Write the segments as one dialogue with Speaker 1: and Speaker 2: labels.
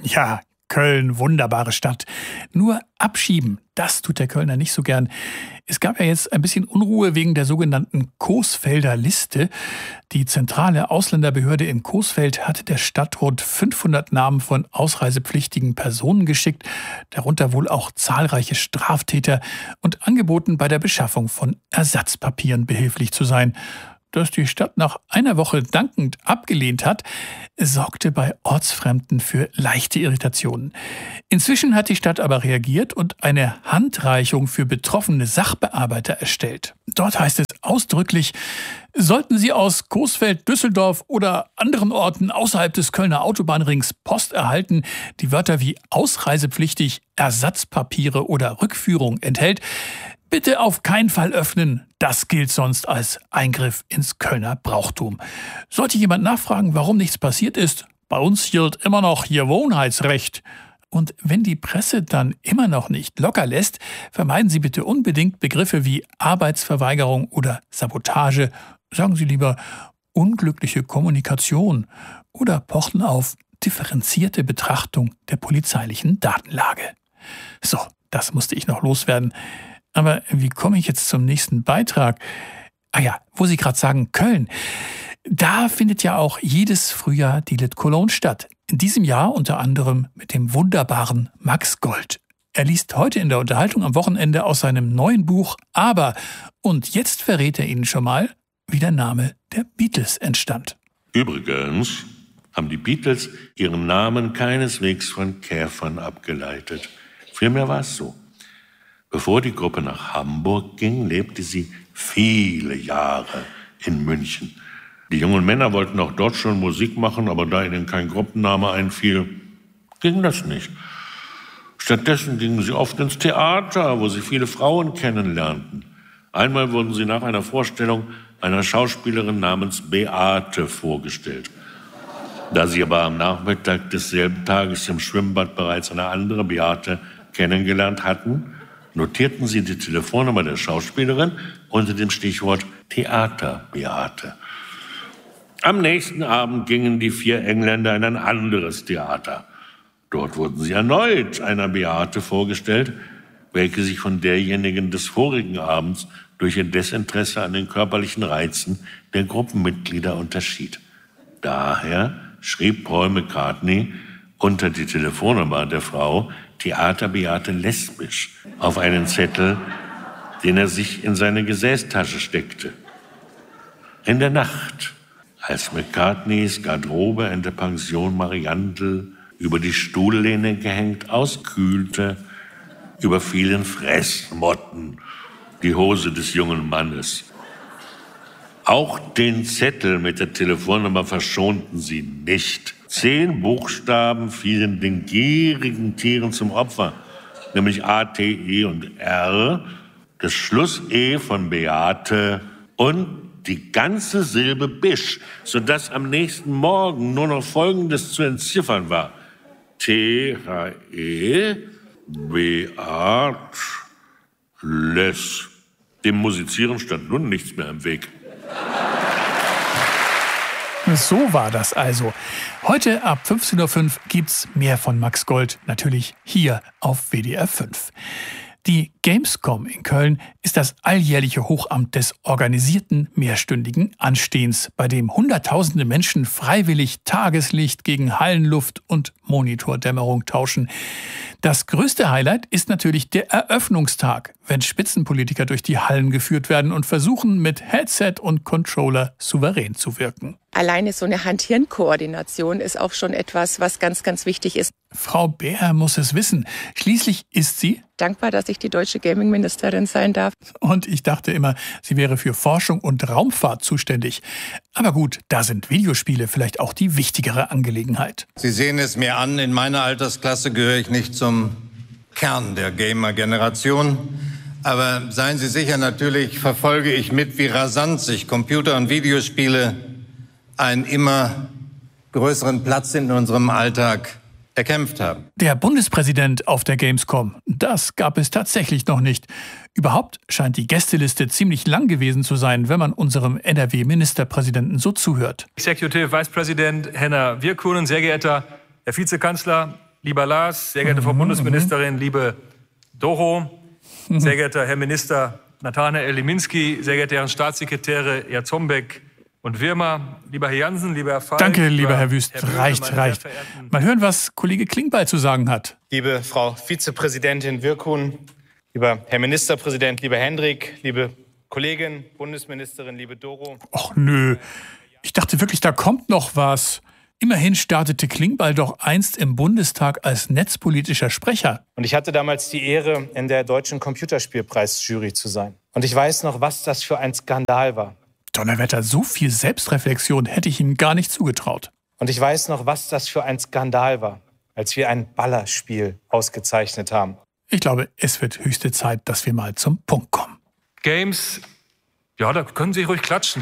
Speaker 1: Ja, Köln, wunderbare Stadt. Nur abschieben, das tut der Kölner nicht so gern. Es gab ja jetzt ein bisschen Unruhe wegen der sogenannten Coesfelder Liste. Die zentrale Ausländerbehörde in Coesfeld hatte der Stadt rund 500 Namen von ausreisepflichtigen Personen geschickt, darunter wohl auch zahlreiche Straftäter, und angeboten, bei der Beschaffung von Ersatzpapieren behilflich zu sein. Dass die Stadt nach einer Woche dankend abgelehnt hat, sorgte bei Ortsfremden für leichte Irritationen. Inzwischen hat die Stadt aber reagiert und eine Handreichung für betroffene Sachbearbeiter erstellt. Dort heißt es ausdrücklich: Sollten Sie aus Coesfeld, Düsseldorf oder anderen Orten außerhalb des Kölner Autobahnrings Post erhalten, die Wörter wie ausreisepflichtig, Ersatzpapiere oder Rückführung enthält, bitte auf keinen Fall öffnen. Das gilt sonst als Eingriff ins Kölner Brauchtum. Sollte jemand nachfragen, warum nichts passiert ist, bei uns gilt immer noch Gewohnheitsrecht. Und wenn die Presse dann immer noch nicht locker lässt, vermeiden Sie bitte unbedingt Begriffe wie Arbeitsverweigerung oder Sabotage. Sagen Sie lieber unglückliche Kommunikation oder pochen auf differenzierte Betrachtung der polizeilichen Datenlage. So, das musste ich noch loswerden. Aber wie komme ich jetzt zum nächsten Beitrag? Ah ja, wo Sie gerade sagen, Köln. Da findet ja auch jedes Frühjahr die Lit Cologne statt. In diesem Jahr unter anderem mit dem wunderbaren Max Gold. Er liest heute in der Unterhaltung am Wochenende aus seinem neuen Buch Aber. Und jetzt verrät er Ihnen schon mal, wie der Name der Beatles entstand.
Speaker 2: Übrigens haben die Beatles ihren Namen keineswegs von Käfern abgeleitet. Vielmehr war es so: Bevor die Gruppe nach Hamburg ging, lebte sie viele Jahre in München. Die jungen Männer wollten auch dort schon Musik machen, aber da ihnen kein Gruppenname einfiel, ging das nicht. Stattdessen gingen sie oft ins Theater, wo sie viele Frauen kennenlernten. Einmal wurden sie nach einer Vorstellung einer Schauspielerin namens Beate vorgestellt. Da sie aber am Nachmittag desselben Tages im Schwimmbad bereits eine andere Beate kennengelernt hatten, notierten sie die Telefonnummer der Schauspielerin unter dem Stichwort Theater-Beate. Am nächsten Abend gingen die 4 Engländer in ein anderes Theater. Dort wurden sie erneut einer Beate vorgestellt, welche sich von derjenigen des vorigen Abends durch ihr Desinteresse an den körperlichen Reizen der Gruppenmitglieder unterschied. Daher schrieb Paul McCartney unter die Telefonnummer der Frau Theater Beate lesbisch auf einen Zettel, den er sich in seine Gesäßtasche steckte. In der Nacht, als McCartneys Garderobe in der Pension Mariandel über die Stuhllehne gehängt auskühlte, überfielen Fressmotten die Hose des jungen Mannes. Auch den Zettel mit der Telefonnummer verschonten sie nicht. 10 Buchstaben fielen den gierigen Tieren zum Opfer, nämlich A, T, E und R, das Schluss-E von Beate und die ganze Silbe Bisch, sodass am nächsten Morgen nur noch Folgendes zu entziffern war: T-H-E, Beat, Les. Dem Musizieren stand nun nichts mehr im Weg.
Speaker 1: So war das also. Heute ab 15.05 Uhr gibt's mehr von Max Gold, natürlich hier auf WDR 5. Die Gamescom in Köln ist das alljährliche Hochamt des organisierten mehrstündigen Anstehens, bei dem Hunderttausende Menschen freiwillig Tageslicht gegen Hallenluft und Monitordämmerung tauschen. Das größte Highlight ist natürlich der Eröffnungstag, wenn Spitzenpolitiker durch die Hallen geführt werden und versuchen, mit Headset und Controller souverän zu wirken.
Speaker 3: Alleine so eine Hand-Hirn-Koordination ist auch schon etwas, was ganz, ganz wichtig ist.
Speaker 1: Frau Beer muss es wissen. Schließlich ist sie
Speaker 3: dankbar, dass ich die deutsche Gaming-Ministerin sein darf.
Speaker 1: Und ich dachte immer, sie wäre für Forschung und Raumfahrt zuständig. Aber gut, da sind Videospiele vielleicht auch die wichtigere Angelegenheit.
Speaker 4: Sie sehen es mir an, in meiner Altersklasse gehöre ich nicht zum Kern der Gamer-Generation. Aber seien Sie sicher, natürlich verfolge ich mit, wie rasant sich Computer- und Videospiele einen immer größeren Platz in unserem Alltag erkämpft haben.
Speaker 1: Der Bundespräsident auf der Gamescom, das gab es tatsächlich noch nicht. Überhaupt scheint die Gästeliste ziemlich lang gewesen zu sein, wenn man unserem NRW-Ministerpräsidenten so zuhört.
Speaker 5: Executive Vice President Henna Virkkunen, sehr geehrter Herr Vizekanzler, lieber Lars, sehr geehrte Frau Bundesministerin, liebe Doro, sehr geehrter Herr Minister Nathanael Liminski, sehr geehrte Herren Staatssekretäre Jarzombeck und Wirmer, lieber Herr Jansen, lieber Herr Falk.
Speaker 1: Danke, lieber Herr Wüst. Reicht. Mal hören, was Kollege Klingbeil zu sagen hat.
Speaker 6: Liebe Frau Vizepräsidentin Virkun, lieber Herr Ministerpräsident, lieber Hendrik, liebe Kollegin, Bundesministerin, liebe Doro.
Speaker 1: Och nö, ich dachte wirklich, da kommt noch was. Immerhin startete Klingbeil doch einst im Bundestag als netzpolitischer Sprecher.
Speaker 6: Und ich hatte damals die Ehre, in der Deutschen Computerspielpreisjury zu sein. Und ich weiß noch, was das für ein Skandal war.
Speaker 1: Donnerwetter, so viel Selbstreflexion hätte ich ihm gar nicht zugetraut.
Speaker 6: Und ich weiß noch, was das für ein Skandal war, als wir ein Ballerspiel ausgezeichnet haben.
Speaker 1: Ich glaube, es wird höchste Zeit, dass wir mal zum Punkt kommen.
Speaker 5: Games, ja, da können Sie ruhig klatschen.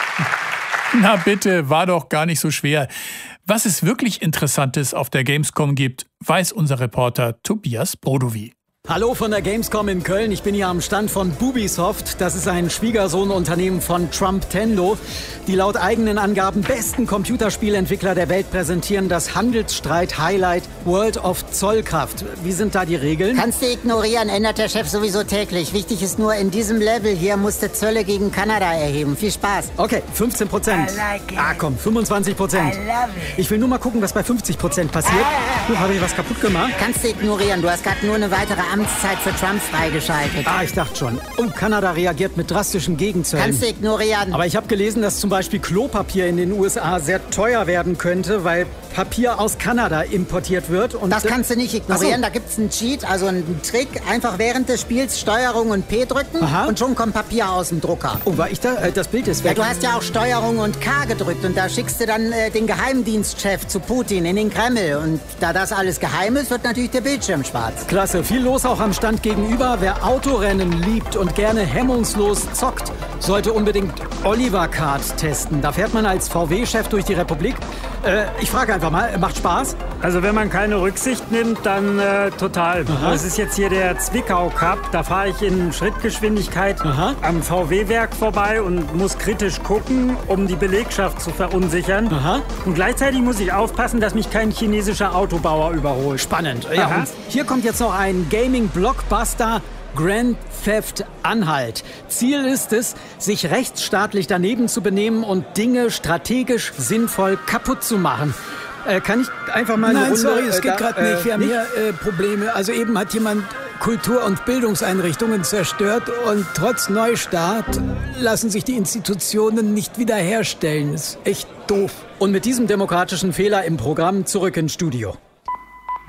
Speaker 1: Na bitte, war doch gar nicht so schwer. Was es wirklich Interessantes auf der Gamescom gibt, weiß unser Reporter Tobias Brodowy.
Speaker 7: Hallo von der Gamescom in Köln. Ich bin hier am Stand von Bubisoft. Das ist ein Schwiegersohnunternehmen von Trumptendo, die laut eigenen Angaben besten Computerspielentwickler der Welt präsentieren das Handelsstreit-Highlight World of Zollkraft. Wie sind da die Regeln?
Speaker 8: Kannst du ignorieren, ändert der Chef sowieso täglich. Wichtig ist nur, in diesem Level hier musste Zölle gegen Kanada erheben. Viel Spaß.
Speaker 7: Okay, 15%.
Speaker 8: Like
Speaker 7: komm, 25%. Ich will nur mal gucken, was bei 50% passiert. Habe ich was kaputt gemacht?
Speaker 8: Kannst du ignorieren. Du hast gerade nur eine weitere Amtszeit für Trump freigeschaltet.
Speaker 7: Ich dachte schon. Kanada reagiert mit drastischen Gegenzöllen.
Speaker 8: Kannst du ignorieren.
Speaker 7: Aber ich habe gelesen, dass zum Beispiel Klopapier in den USA sehr teuer werden könnte, weil Papier aus Kanada importiert wird. Und
Speaker 8: das kannst du nicht ignorieren. Da gibt's einen Cheat, also einen Trick. Einfach während des Spiels Steuerung und P drücken und schon kommt Papier aus dem Drucker.
Speaker 7: Oh, war ich da? Das Bild ist weg.
Speaker 8: Ja, du hast ja auch Steuerung und K gedrückt und da schickst du dann den Geheimdienstchef zu Putin in den Kreml. Und da das alles geheim ist, wird natürlich der Bildschirm schwarz.
Speaker 7: Klasse, viel los auch am Stand gegenüber. Wer Autorennen liebt und gerne hemmungslos zockt, sollte unbedingt Oliver Kart testen. Da fährt man als VW-Chef durch die Republik. Ich frage einfach mal, macht Spaß?
Speaker 9: Also wenn man keine Rücksicht nimmt, dann total. Das ist jetzt hier der Zwickau Cup. Da fahre ich in Schrittgeschwindigkeit am VW-Werk vorbei und muss kritisch gucken, um die Belegschaft zu verunsichern. Und gleichzeitig muss ich aufpassen, dass mich kein chinesischer Autobauer überholt.
Speaker 7: Spannend. Ja, und hier kommt jetzt noch ein Gaming-Blockbuster. Grand Theft Anhalt. Ziel ist es, sich rechtsstaatlich daneben zu benehmen und Dinge strategisch sinnvoll kaputt zu machen. Kann ich einfach mal eine Runde...
Speaker 10: Nein, sorry, es geht gerade nicht. Wir haben hier Probleme. Also eben hat jemand Kultur- und Bildungseinrichtungen zerstört und trotz Neustart lassen sich die Institutionen nicht wiederherstellen. Ist echt doof.
Speaker 7: Und mit diesem demokratischen Fehler im Programm zurück ins Studio.